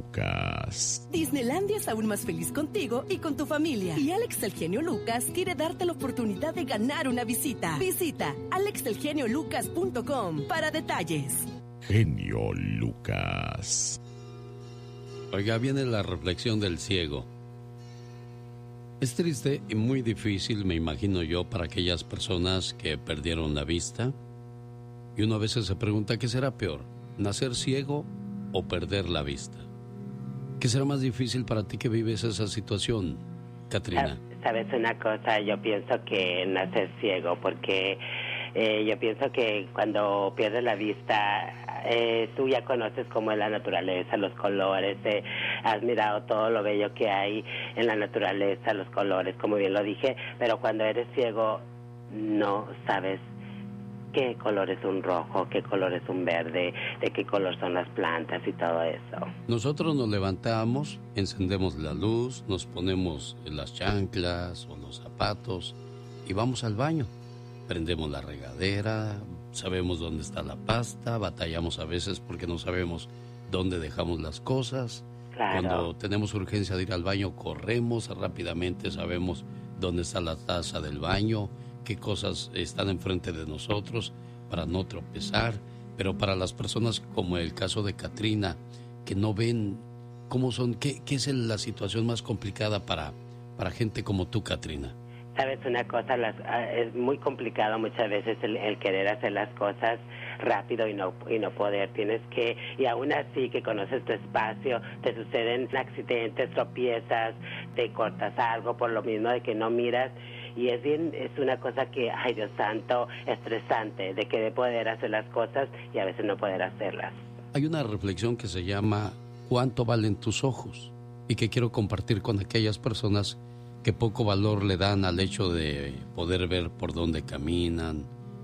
Lucas. Disneylandia es aún más feliz contigo y con tu familia. Y Alex el Genio Lucas quiere darte la oportunidad de ganar una visita. Visita alexelgeniolucas.com para detalles. Genio Lucas. Oiga, viene la reflexión del ciego. Es triste y muy difícil, me imagino yo, para aquellas personas que perdieron la vista. Y uno a veces se pregunta, ¿qué será peor? ¿Nacer ciego o perder la vista? ¿Qué será más difícil para ti que vives esa situación, Katrina? Sabes una cosa, yo pienso que nacer ciego, porque yo pienso que cuando pierdes la vista, tú ya conoces cómo es la naturaleza, los colores, has mirado todo lo bello que hay en la naturaleza, los colores, como bien lo dije, pero cuando eres ciego no sabes qué color es un rojo, qué color es un verde, de qué color son las plantas y todo eso. Nosotros nos levantamos, encendemos la luz, nos ponemos las chanclas o los zapatos y vamos al baño. Prendemos la regadera, sabemos dónde está la pasta, batallamos a veces porque no sabemos dónde dejamos las cosas. Claro. Cuando tenemos urgencia de ir al baño, corremos rápidamente, sabemos dónde está la taza del baño, qué cosas están enfrente de nosotros para no tropezar. Pero para las personas como el caso de Katrina, que no ven cómo son, ¿qué es la situación más complicada para gente como tú, Katrina? Sabes una cosa, es muy complicado muchas veces el querer hacer las cosas rápido y no poder. Tienes que, y aún así que conoces tu espacio, te suceden accidentes, tropiezas, te cortas algo por lo mismo de que no miras. Y es una cosa que, ay Dios santo, estresante, de querer poder hacer las cosas y a veces no poder hacerlas. Hay una reflexión que se llama ¿cuánto valen tus ojos? Y que quiero compartir con aquellas personas que poco valor le dan al hecho de poder ver por dónde caminan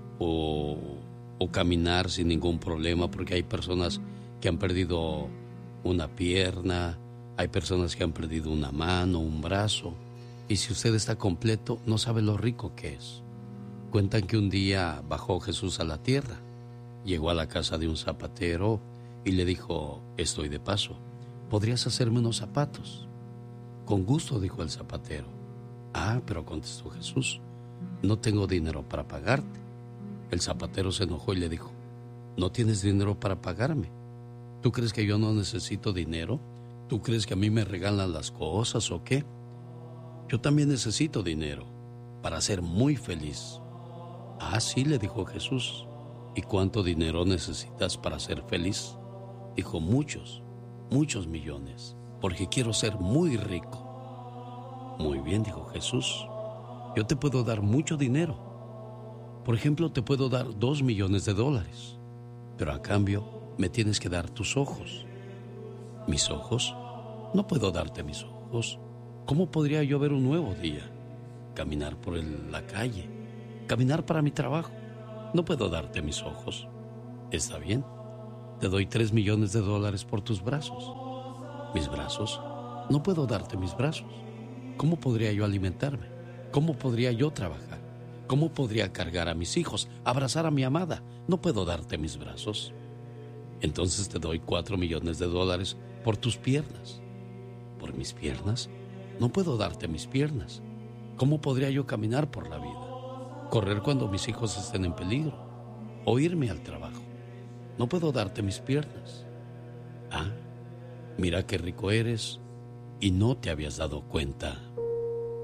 o caminar sin ningún problema, porque hay personas que han perdido una pierna, hay personas que han perdido una mano, un brazo, y si usted está completo no sabe lo rico que es. Cuentan que un día bajó Jesús a la tierra, llegó a la casa de un zapatero y le dijo, estoy de paso, ¿podrías hacerme unos zapatos? Con gusto, dijo el zapatero. Ah, pero contestó Jesús, no tengo dinero para pagarte. El zapatero se enojó y le dijo, ¿no tienes dinero para pagarme? ¿Tú crees que yo no necesito dinero? ¿Tú crees que a mí me regalan las cosas o qué? Yo también necesito dinero para ser muy feliz. Ah, sí, le dijo Jesús. ¿Y cuánto dinero necesitas para ser feliz? Dijo, muchos millones, porque quiero ser muy rico. Muy bien, dijo Jesús, yo te puedo dar mucho dinero. Por ejemplo, te puedo dar $2 millones, pero a cambio me tienes que dar tus ojos. ¿Mis ojos? No puedo darte mis ojos. ¿Cómo podría yo ver un nuevo día? Caminar por la calle, caminar para mi trabajo. No puedo darte mis ojos. Está bien, te doy $3 millones por tus brazos. ¿Mis brazos? No puedo darte mis brazos. ¿Cómo podría yo alimentarme? ¿Cómo podría yo trabajar? ¿Cómo podría cargar a mis hijos, abrazar a mi amada? No puedo darte mis brazos. Entonces te doy $4 millones por tus piernas. ¿Por mis piernas? No puedo darte mis piernas. ¿Cómo podría yo caminar por la vida? Correr cuando mis hijos estén en peligro. O irme al trabajo. No puedo darte mis piernas. Ah, mira qué rico eres y no te habías dado cuenta.